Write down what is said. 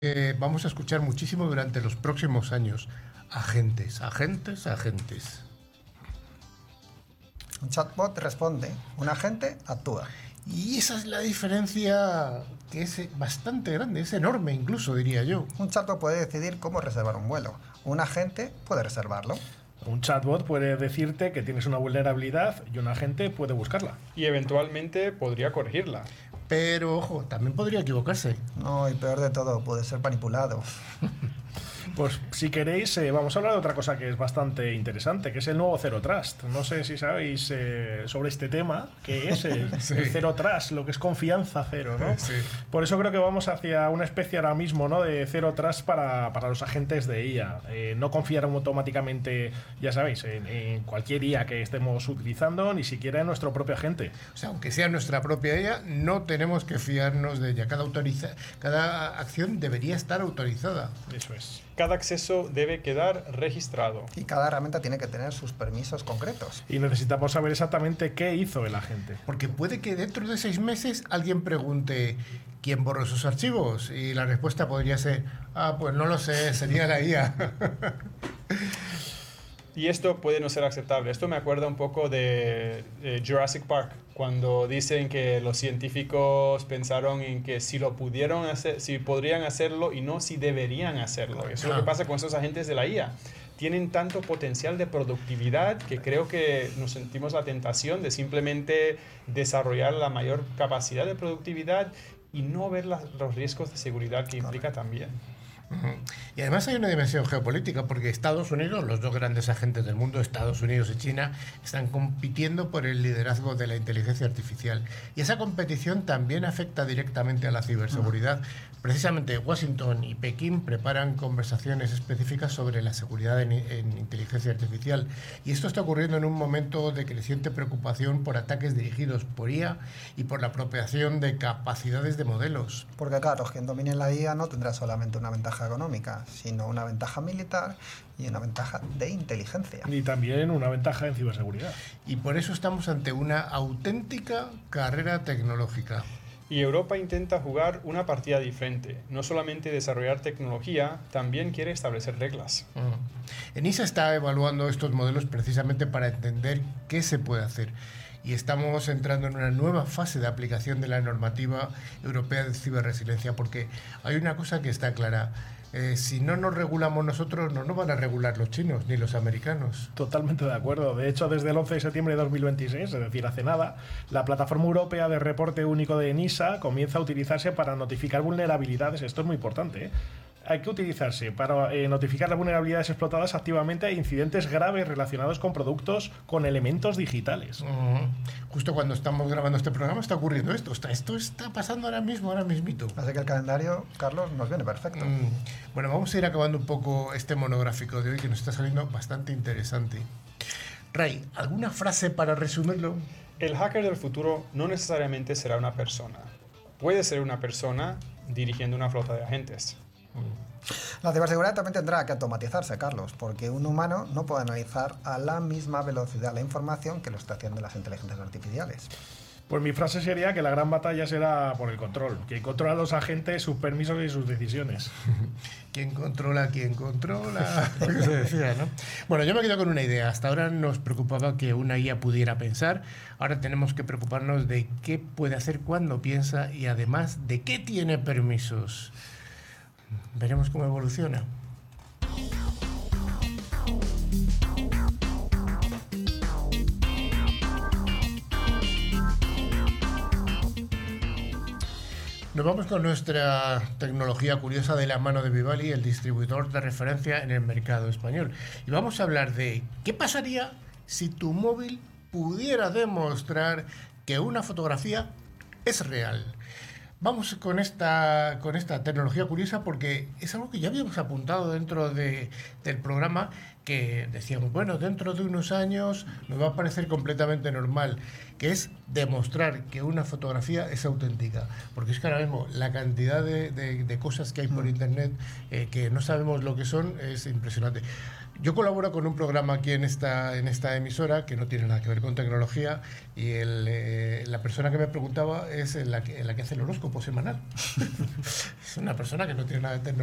Vamos a escuchar muchísimo durante los próximos años. Agentes, agentes, agentes. Un chatbot responde, un agente actúa. Y esa es la diferencia, que es bastante grande, es enorme incluso, diría yo. Un chatbot puede decidir cómo reservar un vuelo. Un agente puede reservarlo. Un chatbot puede decirte que tienes una vulnerabilidad y un agente puede buscarla. Y eventualmente podría corregirla. Pero, ojo, también podría equivocarse. No, y peor de todo, puede ser manipulado. Pues si queréis, vamos a hablar de otra cosa que es bastante interesante, que es el nuevo Zero Trust. No sé si sabéis sobre este tema, que es Sí. el Zero Trust, lo que es confianza cero, ¿no? Sí. Por eso creo que vamos hacia una especie ahora mismo, ¿no?, de Zero Trust para los agentes de IA. No confiar automáticamente, ya sabéis, en cualquier IA que estemos utilizando, ni siquiera en nuestro propio agente. O sea, aunque sea nuestra propia IA, no tenemos que fiarnos de ella. Cada acción debería estar autorizada. Eso es. Cada acceso debe quedar registrado. Y cada herramienta tiene que tener sus permisos concretos. Y necesitamos saber exactamente qué hizo el agente. Porque puede que dentro de 6 meses alguien pregunte ¿quién borró sus archivos? Y la respuesta podría ser, pues no lo sé, sería la IA. Y esto puede no ser aceptable. Esto me acuerda un poco de Jurassic Park, cuando dicen que los científicos pensaron en que si lo pudieron hacer, si podrían hacerlo y no si deberían hacerlo. Eso es lo que pasa con esos agentes de la IA. Tienen tanto potencial de productividad que creo que nos sentimos la tentación de simplemente desarrollar la mayor capacidad de productividad y no ver los riesgos de seguridad que implica también. Y además hay una dimensión geopolítica, porque Estados Unidos, los dos grandes agentes del mundo, Estados Unidos y China, están compitiendo por el liderazgo de la inteligencia artificial. Y esa competición también afecta directamente a la ciberseguridad. Precisamente Washington y Pekín preparan conversaciones específicas sobre la seguridad en inteligencia artificial. Y esto está ocurriendo en un momento de creciente preocupación por ataques dirigidos por IA y por la apropiación de capacidades de modelos. Porque claro, quien domine la IA no tendrá solamente una ventaja económica, sino una ventaja militar y una ventaja de inteligencia. Y también una ventaja en ciberseguridad. Y por eso estamos ante una auténtica carrera tecnológica. Y Europa intenta jugar una partida diferente. No solamente desarrollar tecnología, también quiere establecer reglas. ENISA está evaluando estos modelos precisamente para entender qué se puede hacer. Y estamos entrando en una nueva fase de aplicación de la normativa europea de ciberresiliencia, porque hay una cosa que está clara. Si no nos regulamos nosotros, no nos van a regular los chinos ni los americanos. Totalmente de acuerdo. De hecho, desde el 11 de septiembre de 2026, es decir, hace nada, la plataforma europea de reporte único de ENISA comienza a utilizarse para notificar vulnerabilidades. Esto es muy importante, ¿eh? Hay que utilizarse para notificar las vulnerabilidades explotadas activamente e incidentes graves relacionados con productos con elementos digitales. Justo cuando estamos grabando este programa está ocurriendo esto. Esto está pasando ahora mismo, ahora mismito. Así que el calendario, Carlos, nos viene perfecto. Bueno, vamos a ir acabando un poco este monográfico de hoy, que nos está saliendo bastante interesante. Ray, ¿alguna frase para resumirlo? El hacker del futuro no necesariamente será una persona. Puede ser una persona dirigiendo una flota de agentes. La ciberseguridad también tendrá que automatizarse, Carlos, porque un humano no puede analizar a la misma velocidad la información que lo está haciendo las inteligencias artificiales. Pues mi frase sería que la gran batalla será por el control. Quien controla a los agentes, sus permisos y sus decisiones. ¿Quién controla? ¿Quién controla? Lo que se decía, ¿no? Bueno, yo me quedo con una idea. Hasta ahora nos preocupaba que una IA pudiera pensar. Ahora tenemos que preocuparnos de qué puede hacer cuando piensa y además de qué tiene permisos. Veremos cómo evoluciona. Nos vamos con nuestra tecnología curiosa de la mano de Vivali, el distribuidor de referencia en el mercado español. Y vamos a hablar de qué pasaría si tu móvil pudiera demostrar que una fotografía es real. Vamos con esta tecnología curiosa porque es algo que ya habíamos apuntado dentro del programa, que decíamos, bueno, dentro de unos años nos va a parecer completamente normal, que es demostrar que una fotografía es auténtica. Porque es que ahora mismo la cantidad de cosas que hay por internet que no sabemos lo que son es impresionante. Yo colaboro con un programa aquí en esta emisora que no tiene nada que ver con tecnología, y la persona que me preguntaba es la que hace el horóscopo semanal. Es una persona que no tiene nada de tecnología.